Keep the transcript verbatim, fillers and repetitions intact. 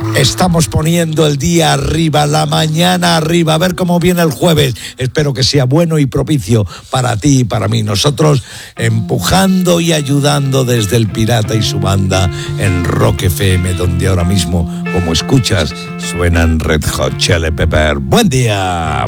Estamos poniendo el día arriba, la mañana arriba, a ver cómo viene el jueves. Espero que sea bueno y propicio para ti y para mí. Nosotros empujando y ayudando desde el Pirata y su banda en Rock F M, donde ahora mismo, como escuchas, suenan Red Hot Chili Pepper. ¡Buen día!